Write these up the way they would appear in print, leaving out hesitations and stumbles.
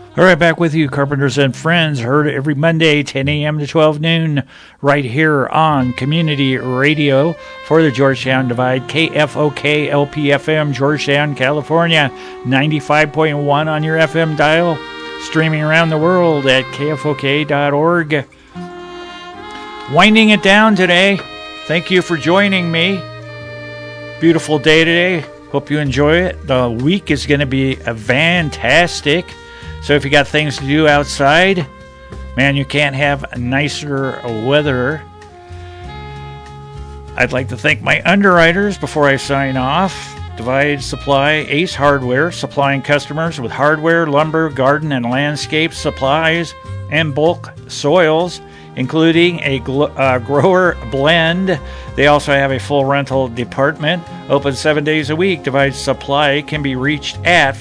All right, back with you, Carpenters and Friends. Heard every Monday, 10 a.m. to 12 noon, right here on Community Radio for the Georgetown Divide, KFOK LPFM, Georgetown, California, 95.1 on your FM dial, streaming around the world at KFOK.org. Winding it down today. Thank you for joining me. Beautiful day today. Hope you enjoy it. The week is going to be fantastic. So if you got things to do outside, man, you can't have nicer weather. I'd like to thank my underwriters before I sign off. Divide Supply, Ace Hardware, supplying customers with hardware, lumber, garden, and landscape supplies, and bulk soils, including a grower blend. They also have a full rental department, open 7 days a week. Divide Supply can be reached at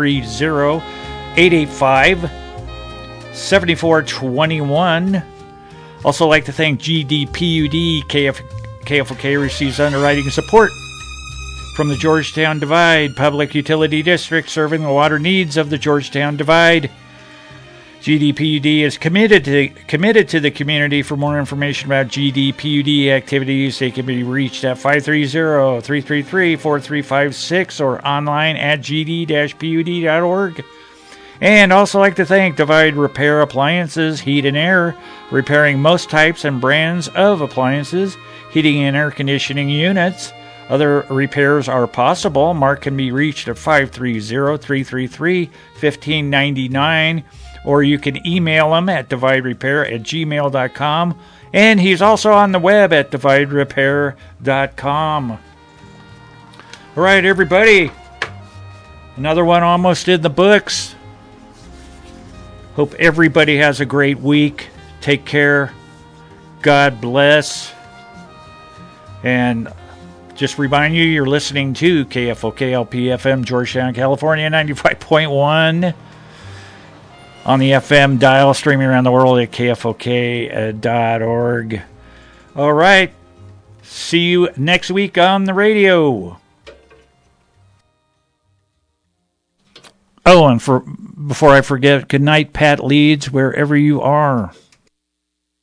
530-885-7421. Also like to thank GDPUD. KFOK receives underwriting support from the Georgetown Divide Public Utility District, serving the water needs of the Georgetown Divide. GDPUD is committed to the community. For more information about GDPUD activities, they can be reached at 530-333-4356 or online at gd-pud.org. And also like to thank Divide Repair Appliances, Heat and Air, repairing most types and brands of appliances, heating and air conditioning units. Other repairs are possible. Mark can be reached at 530-333-1599, or you can email him at dividerepair@gmail.com. And he's also on the web at dividerepair.com. All right, everybody. Another one almost in the books. Hope everybody has a great week. Take care. God bless. And just remind you, you're listening to KFOK LPFM, Georgetown, California, 95.1 on the FM dial, streaming around the world at KFOK.org. All right. See you next week on the radio. Oh, and before I forget, good night, Pat Leeds, wherever you are.